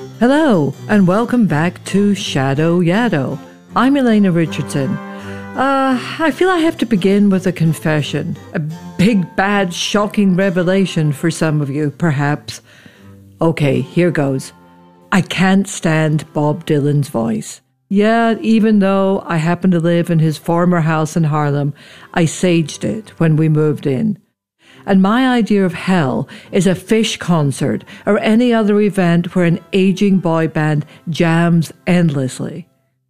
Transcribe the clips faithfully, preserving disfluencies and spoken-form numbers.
Hello, and welcome back to Shadow Yaddo. I'm Elena Richardson. Uh, I feel I have to begin with a confession. A big, bad, shocking revelation for some of you, perhaps. Okay, here goes. I can't stand Bob Dylan's voice. Yeah, even though I happen to live in his former house in Harlem, I saged it when we moved in. And my idea of hell is a Fish concert or any other event where an aging boy band jams endlessly.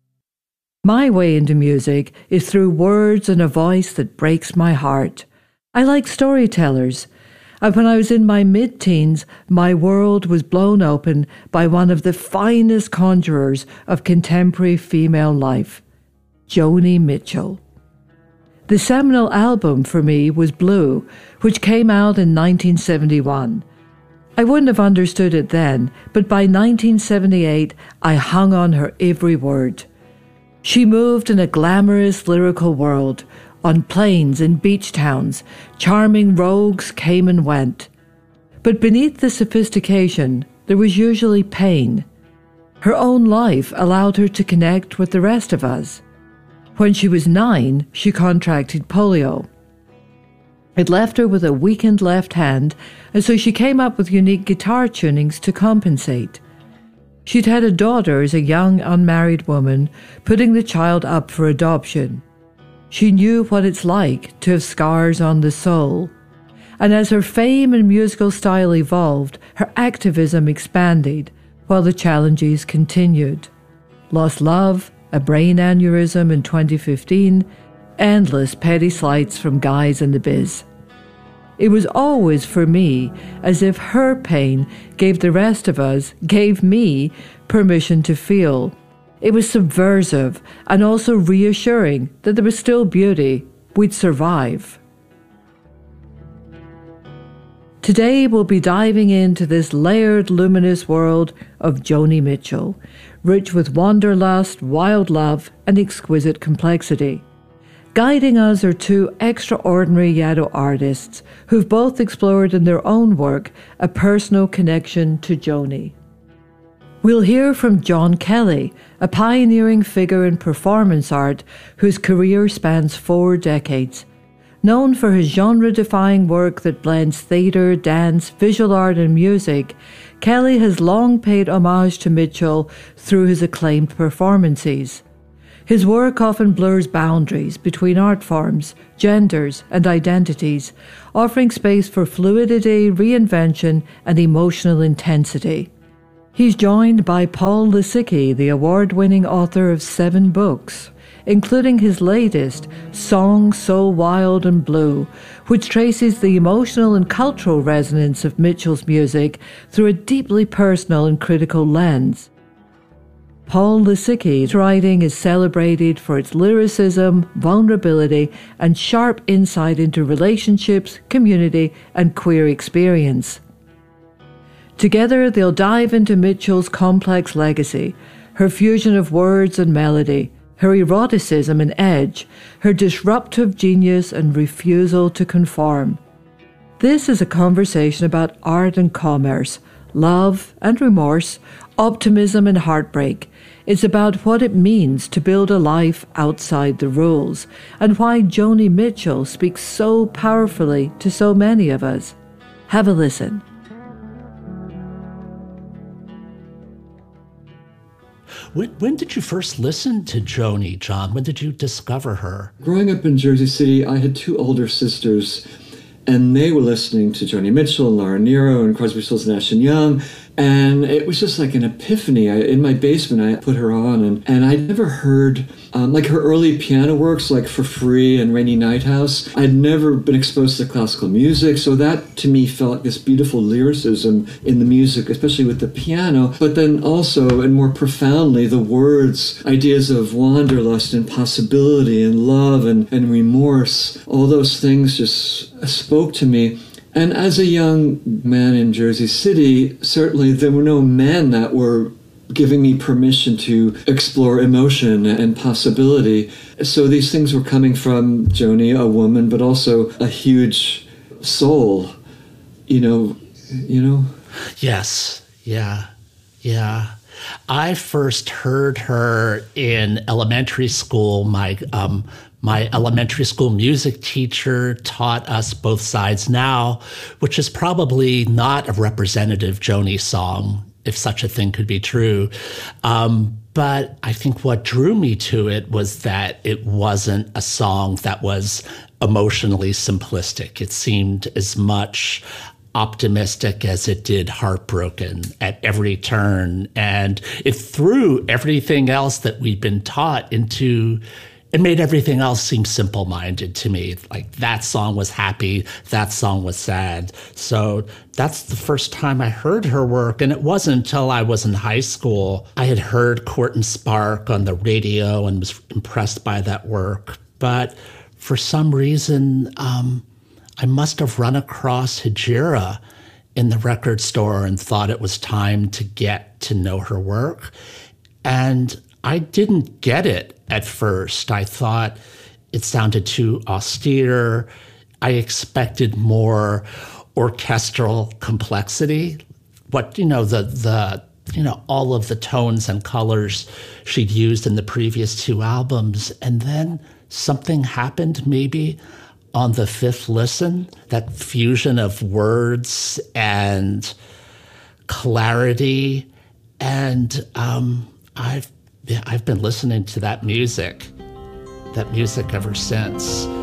My way into music is through words and a voice that breaks my heart. I like storytellers. And when I was in my mid-teens, my world was blown open by one of the finest conjurers of contemporary female life, Joni Mitchell. The seminal album for me was Blue, which came out in nineteen seventy-one. I wouldn't have understood it then, but by nineteen seventy-eight, I hung on her every word. She moved in a glamorous lyrical world, on plains and beach towns, charming rogues came and went. But beneath the sophistication, there was usually pain. Her own life allowed her to connect with the rest of us. When she was nine, she contracted polio. It left her with a weakened left hand, and so she came up with unique guitar tunings to compensate. She'd had a daughter as a young unmarried woman, putting the child up for adoption. She knew what it's like to have scars on the soul. And as her fame and musical style evolved, her activism expanded, while the challenges continued. Lost love, a brain aneurysm in twenty fifteen, endless petty slights from guys in the biz. It was always for me as if her pain gave the rest of us, gave me, permission to feel. It was subversive and also reassuring that there was still beauty. We'd survive. Today we'll be diving into this layered, luminous world of Joni Mitchell, rich with wanderlust, wild love, and exquisite complexity. Guiding us are two extraordinary Yaddo artists who've both explored in their own work a personal connection to Joni. We'll hear from John Kelly, a pioneering figure in performance art whose career spans four decades. Known for his genre-defying work that blends theatre, dance, visual art and music, Kelly has long paid homage to Mitchell through his acclaimed performances. His work often blurs boundaries between art forms, genders, and identities, offering space for fluidity, reinvention, and emotional intensity. He's joined by Paul Lisicky, the award-winning author of seven books, including his latest, Song So Wild and Blue, which traces the emotional and cultural resonance of Mitchell's music through a deeply personal and critical lens. Paul Lisicky's writing is celebrated for its lyricism, vulnerability, and sharp insight into relationships, community, and queer experience. Together, they'll dive into Mitchell's complex legacy, her fusion of words and melody, her eroticism and edge, her disruptive genius and refusal to conform. This is a conversation about art and commerce, love and remorse, optimism and heartbreak. It's about what it means to build a life outside the rules, and why Joni Mitchell speaks so powerfully to so many of us. Have a listen. When, when did you first listen to Joni, John? When did you discover her? Growing up in Jersey City, I had two older sisters, and they were listening to Joni Mitchell and Laura Nyro and Crosby, Stills, Nash and Young. And it was just like an epiphany. I, in my basement, I put her on, and, and I'd never heard, um, like her early piano works, like For Free and Rainy Night House. I'd never been exposed to classical music, so that to me felt like this beautiful lyricism in the music, especially with the piano, but then also, and more profoundly, the words, ideas of wanderlust and possibility and love and, and remorse. All those things just spoke to me. And as a young man in Jersey City, certainly there were no men that were giving me permission to explore emotion and possibility. So these things were coming from Joni, a woman, but also a huge soul, you know, you know? Yes, yeah. Yeah. I first heard her in elementary school. My um, my elementary school music teacher taught us Both Sides Now, which is probably not a representative Joni song, if such a thing could be true. Um, but I think what drew me to it was that it wasn't a song that was emotionally simplistic. It seemed as much optimistic as it did heartbroken at every turn. And it threw everything else that we'd been taught into, it made everything else seem simple-minded to me. Like that song was happy, that song was sad. So that's the first time I heard her work. And it wasn't until I was in high school. I had heard Court and Spark on the radio and was impressed by that work. But for some reason, um, I must have run across Hejira in the record store and thought it was time to get to know her work. And I didn't get it at first. I thought it sounded too austere. I expected more orchestral complexity. What, you know, the, the, you know, all of the tones and colors she'd used in the previous two albums. And then something happened maybe on the fifth listen, that fusion of words and clarity. And um, I've, yeah, I've been listening to that music, that music ever since.